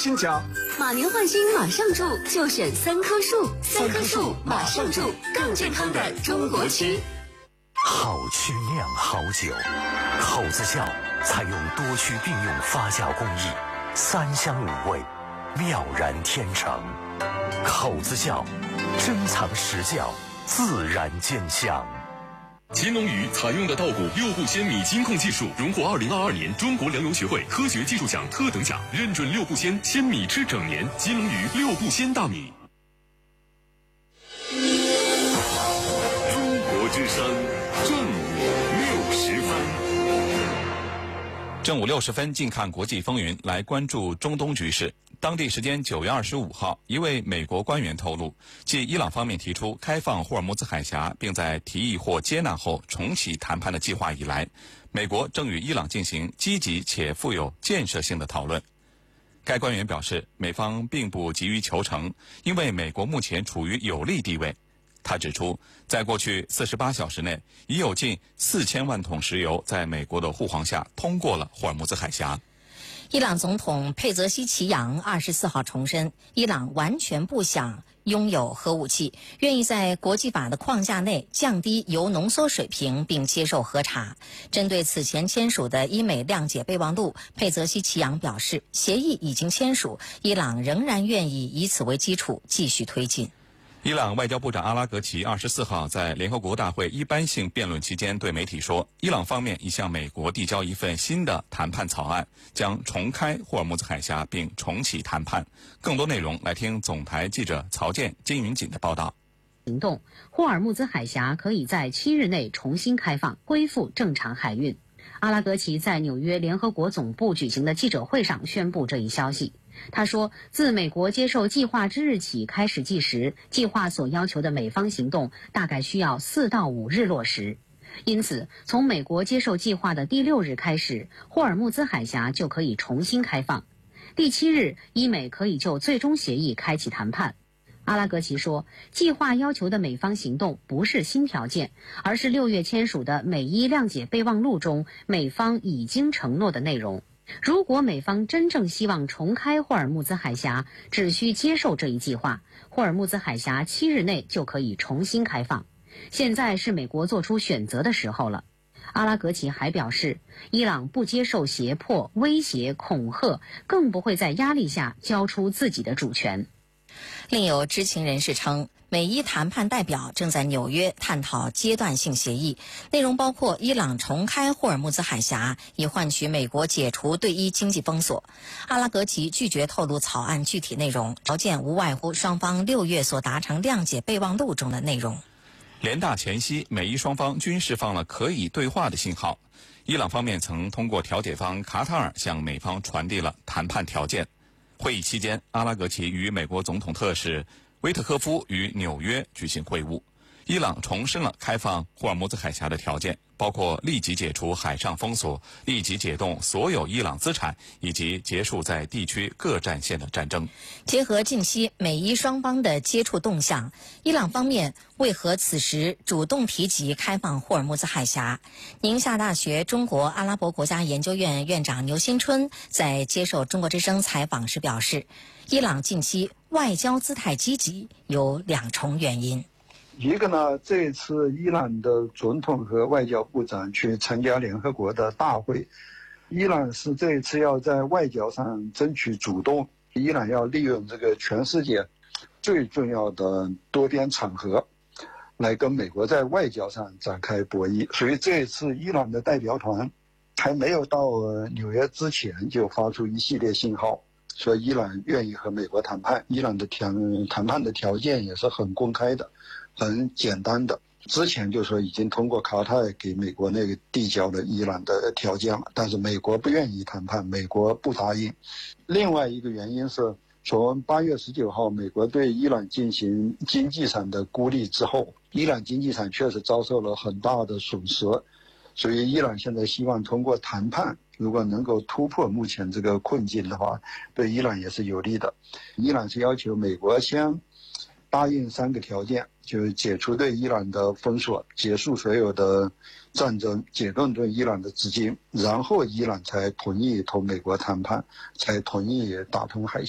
新家。 马年换新马上住，就选3棵树，3棵树马上住，更健康的中国区。 好区酿好酒，口子窖采用多区并用发酵工艺，3香5味，妙然天成。口子窖珍藏实窖，自然兼香。 乾隆鱼采用的稻谷6步鲜米金控技术，荣获2022年中国粮油学会科学技术奖特等奖，认准6步鲜，鲜米吃整年。乾隆鱼6步鲜大米。中国之声，正午60分。 正午60分，近看国际风云，来关注中东局势。当地时间9月25号，一位美国官员透露，继伊朗方面提出开放霍尔木兹海峡，并在提议或接纳后重启谈判的计划以来，美国正与伊朗进行积极且富有建设性的讨论。该官员表示，美方并不急于求成，因为美国目前处于有利地位。他指出，在过去48小时内，已有近4000万桶石油在美国的护航下通过了霍尔木兹海峡。 伊朗总统佩泽西奇扬24号重申，伊朗完全不想拥有核武器，愿意在国际法的框架内降低铀浓缩水平并接受核查。针对此前签署的伊美谅解备忘录，佩泽西奇扬表示，协议已经签署，伊朗仍然愿意以此为基础继续推进。 伊朗外交部长阿拉格齐24号在联合国大会一般性辩论期间对媒体说，伊朗方面已向美国递交一份新的谈判草案，将重开霍尔木兹海峡并重启谈判。更多内容来听总台记者曹健、金云锦的报道。 行动，霍尔木兹海峡可以在7日内重新开放，恢复正常海运。阿拉格齐在纽约联合国总部举行的记者会上宣布这一消息。他说，自美国接受计划之日起开始计时，计划所要求的美方行动大概需要4到5日落实。因此，从美国接受计划的第6日开始，霍尔木兹海峡就可以重新开放。第7日，伊美可以就最终协议开启谈判。阿拉格齐说，计划要求的美方行动不是新条件，而是6月签署的美伊谅解备忘录中美方已经承诺的内容。如果美方真正希望重开霍尔木兹海峡，只需接受这一计划，霍尔木兹海峡7日内就可以重新开放。现在是美国做出选择的时候了。阿拉格齐还表示，伊朗不接受胁迫、威胁、恐吓，更不会在压力下交出自己的主权。 另有知情人士称，美伊谈判代表正在纽约探讨阶段性协议，内容包括伊朗重开霍尔木兹海峡，以换取美国解除对伊经济封锁。阿拉格齐拒绝透露草案具体内容，条件无外乎双方6月所达成谅解备忘录中的内容。 联大前夕，美伊双方均释放了可以对话的信号。伊朗方面曾通过调解方卡塔尔向美方传递了谈判条件。会议期间，阿拉格齐与美国总统特使威特科夫于纽约举行会晤。伊朗重申了开放霍尔木兹海峡的条件，包括立即解除海上封锁、立即解冻所有伊朗资产，以及结束在地区各战线的战争。 结合近期美伊双方的接触动向，伊朗方面为何此时主动提及开放霍尔木兹海峡？宁夏大学中国阿拉伯国家研究院院长牛新春在接受中国之声采访时表示，伊朗近期外交姿态积极有2重原因。 一个呢，这一次伊朗的总统和外交部长去参加联合国的大会，伊朗是这一次要在外交上争取主动，伊朗要利用这个全世界最重要的多边场合来跟美国在外交上展开博弈。所以这一次伊朗的代表团还没有到纽约之前就发出一系列信号，说伊朗愿意和美国谈判。伊朗的谈判的条件也是很公开的，很简单的。之前就说已经通过卡塔尔给美国那个递交了伊朗的条件了，但是美国不愿意谈判，美国不答应。另外一个原因是，从8月19号美国对伊朗进行经济上的孤立之后，伊朗经济上确实遭受了很大的损失，所以伊朗现在希望通过谈判，如果能够突破目前这个困境的话，对伊朗也是有利的。伊朗是要求美国先答应3个条件，就是解除对伊朗的封锁，结束所有的战争，解冻对伊朗的资金，然后伊朗才同意同美国谈判，才同意打通海峡。